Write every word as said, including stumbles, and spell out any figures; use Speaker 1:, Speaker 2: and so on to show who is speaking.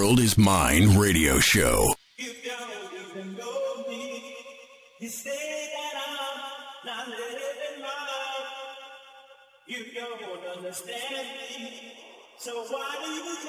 Speaker 1: World is Mine radio show.
Speaker 2: You don't even know me. You say that I'm not living love. You don't understand me. So why do you